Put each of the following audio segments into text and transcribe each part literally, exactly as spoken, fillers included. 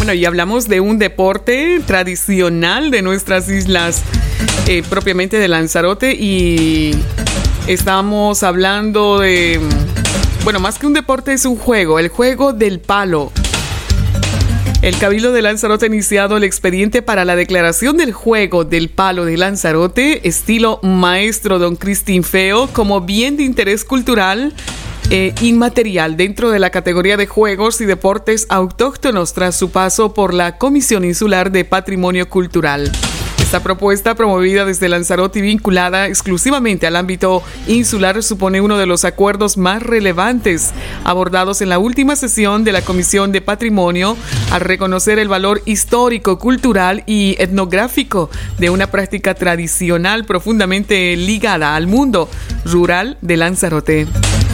Bueno, y hablamos de un deporte tradicional de nuestras islas, eh, propiamente de Lanzarote, y estamos hablando de, bueno, más que un deporte es un juego, el juego del palo. El Cabildo de Lanzarote ha iniciado el expediente para la declaración del juego del palo de Lanzarote, estilo maestro Don Cristín Feo, como bien de interés cultural Eh, inmaterial dentro de la categoría de juegos y deportes autóctonos tras su paso por la Comisión Insular de Patrimonio Cultural. Esta propuesta, promovida desde Lanzarote y vinculada exclusivamente al ámbito insular, supone uno de los acuerdos más relevantes abordados en la última sesión de la Comisión de Patrimonio al reconocer el valor histórico, cultural y etnográfico de una práctica tradicional profundamente ligada al mundo rural de Lanzarote.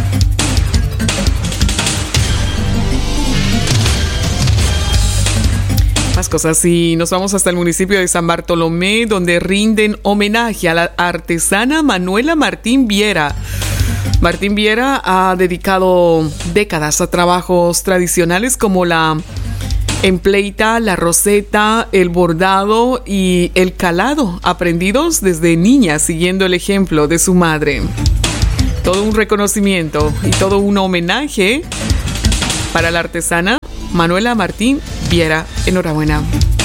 Más cosas, y nos vamos hasta el municipio de San Bartolomé, donde rinden homenaje a la artesana Manuela Martín Viera. Martín Viera ha dedicado décadas a trabajos tradicionales como la empleita, la roseta, el bordado y el calado, aprendidos desde niña siguiendo el ejemplo de su madre. Todo un reconocimiento y todo un homenaje para la artesana Manuela Martín Viera. Enhorabuena.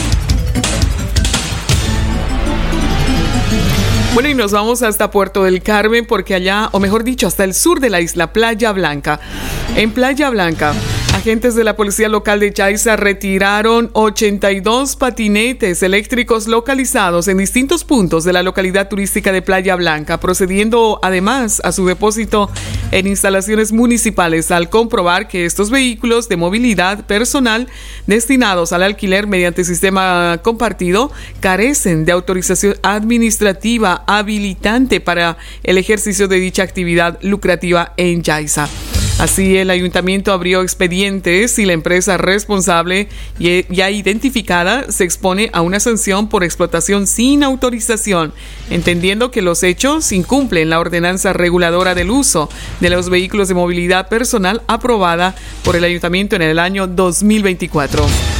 Bueno, y nos vamos hasta Puerto del Carmen, porque allá, o mejor dicho, hasta el sur de la isla, Playa Blanca. En Playa Blanca, agentes de la policía local de Yaiza retiraron ochenta y dos patinetes eléctricos localizados en distintos puntos de la localidad turística de Playa Blanca, procediendo además a su depósito en instalaciones municipales al comprobar que estos vehículos de movilidad personal destinados al alquiler mediante sistema compartido carecen de autorización administrativa habilitante para el ejercicio de dicha actividad lucrativa en Yaiza. Así, el ayuntamiento abrió expedientes y la empresa responsable, ya identificada, se expone a una sanción por explotación sin autorización, entendiendo que los hechos incumplen la ordenanza reguladora del uso de los vehículos de movilidad personal aprobada por el ayuntamiento en el año dos mil veinticuatro.